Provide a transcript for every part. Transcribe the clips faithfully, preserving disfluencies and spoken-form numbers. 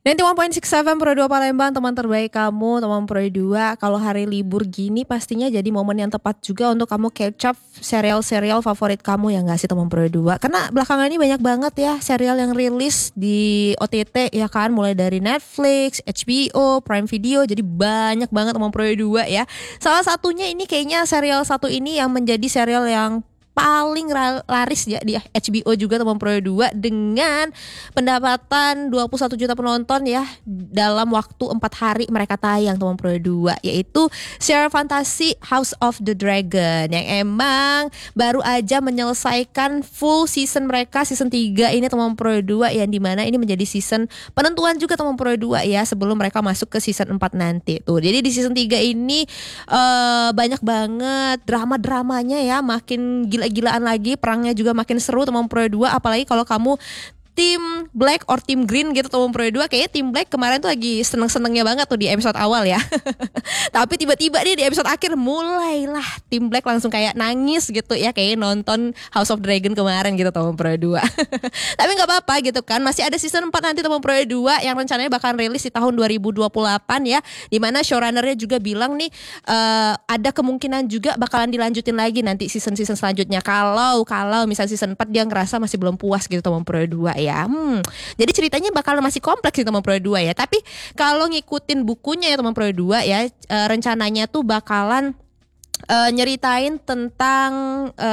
sembilan puluh satu titik enam Pro dua Palembang, teman terbaik kamu, teman Pro dua. Kalau hari libur gini pastinya jadi momen yang tepat juga untuk kamu catch up serial-serial favorit kamu ya nggak sih teman Pro dua? Karena belakangan ini banyak banget ya serial yang rilis di O T T ya kan, mulai dari Netflix, H B O, Prime Video, jadi banyak banget teman Pro dua ya. Salah satunya ini kayaknya serial satu ini yang menjadi serial yang paling laris ya di H B O juga teman Pro dua dengan pendapatan dua puluh satu juta penonton ya dalam waktu empat hari mereka tayang teman Pro dua, yaitu serial fantasi House of the Dragon yang emang baru aja menyelesaikan full season mereka season tiga ini teman Pro dua, yang dimana ini menjadi season penentuan juga teman Pro dua ya sebelum mereka masuk ke season empat nanti tuh. Jadi di season tiga ini uh, banyak banget drama-dramanya ya, makin gila gilaan lagi, perangnya juga makin seru teman Pro dua, apalagi kalau kamu tim Black or tim Green gitu teman Pro dua. Kayaknya tim Black kemarin tuh lagi seneng-senengnya banget tuh di episode awal ya. Tapi tiba-tiba nih di episode akhir mulailah tim Black langsung kayak nangis gitu ya, kayak nonton House of Dragon kemarin gitu teman Pro dua. Tapi gak apa-apa gitu kan, masih ada season empat nanti teman Pro dua yang rencananya bakal rilis di tahun dua ribu dua puluh delapan ya, dimana showrunnernya juga bilang nih uh, ada kemungkinan juga bakalan dilanjutin lagi nanti season-season selanjutnya kalau kalau misal season empat dia ngerasa masih belum puas gitu teman Pro dua ya. Ya, hmm. Jadi ceritanya bakal masih kompleks nih teman Pro dua ya. Tapi kalau ngikutin bukunya ya teman Pro dua ya, e, rencananya tuh bakalan e, nyeritain tentang e,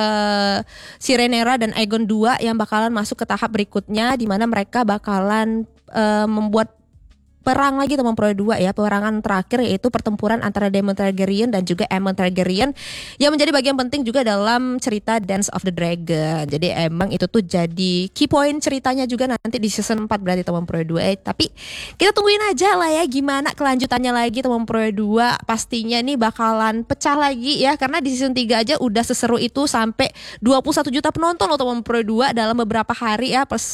si Rhaenyra dan Aegon dua yang bakalan masuk ke tahap berikutnya, di mana mereka bakalan e, membuat perang lagi teman Pro dua ya, peperangan terakhir yaitu pertempuran antara Daemon Targaryen dan juga Aemon Targaryen yang menjadi bagian penting juga dalam cerita Dance of the Dragon. Jadi emang itu tuh jadi key point ceritanya juga nanti di season empat berarti teman Pro dua. Eh, tapi kita tungguin aja lah ya gimana kelanjutannya lagi teman Pro dua. Pastinya nih bakalan pecah lagi ya, karena di season tiga aja udah seseru itu sampai dua puluh satu juta penonton loh teman Pro dua dalam beberapa hari ya, plus